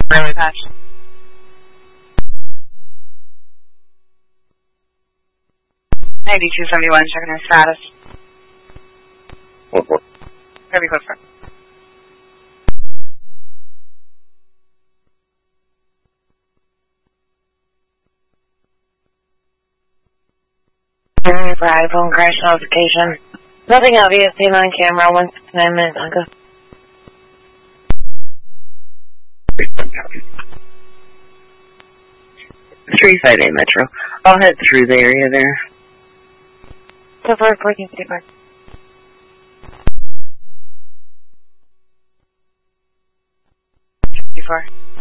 Railway patch. $92.71, checking our status. What? Heavy code front. For iPhone crash notification. Nothing obvious, seen on camera, 169 minutes ago. 358 Metro. I'll head through the area there. So far, 1455. Before.